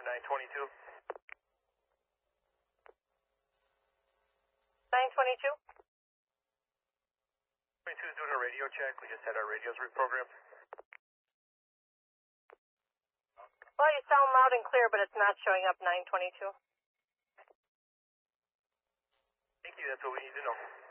922. 922? 22 is doing a radio check. We just had our radios reprogrammed. Well, you sound loud and clear, but it's not showing up 922. Thank you. That's what we need to know.